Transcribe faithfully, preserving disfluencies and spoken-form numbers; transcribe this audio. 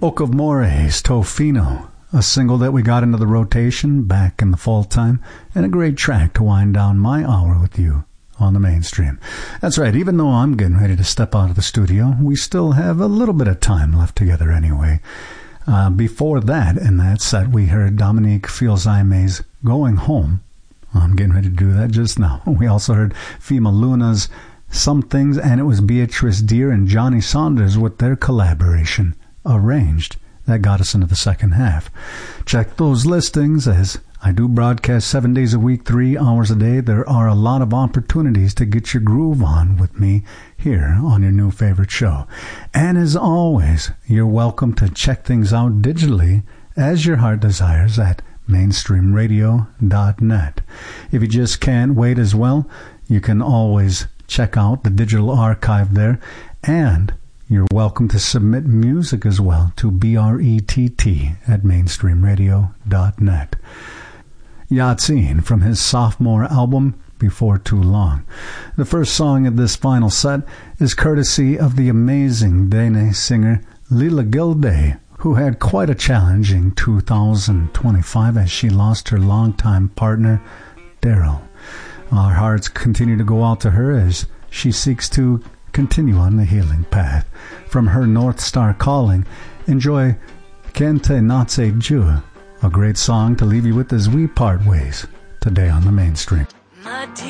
Oak of Moraes, Tofino, a single that we got into the rotation back in the fall time, and a great track to wind down my hour with you on the mainstream. That's right, even though I'm getting ready to step out of the studio, we still have a little bit of time left together anyway. Uh, before that, in that set, we heard Dominique Fils-Aimé's Going Home. I'm getting ready to do that just now. We also heard Fima Luna's Some Things, and it was Beatrice Deer and Johnny Saunders with their collaboration, Arranged. That got us into the second half. Check those listings, as I do broadcast seven days a week, three hours a day. There are a lot of opportunities to get your groove on with me here on your new favorite show. And as always, you're welcome to check things out digitally as your heart desires at mainstream radio dot net. If you just can't wait as well, you can always check out the digital archive there, and you're welcome to submit music as well to B R E T T at mainstream radio dot net. Yatsine from his sophomore album, Before Too Long. The first song of this final set is courtesy of the amazing Dene singer Lila Gilday, who had quite a challenge in two thousand twenty-five as she lost her longtime partner, Daryl. Our hearts continue to go out to her as she seeks to continue on the healing path. From her North Star calling, enjoy Kente Natse Ju, a great song to leave you with as we part ways today on the mainstream.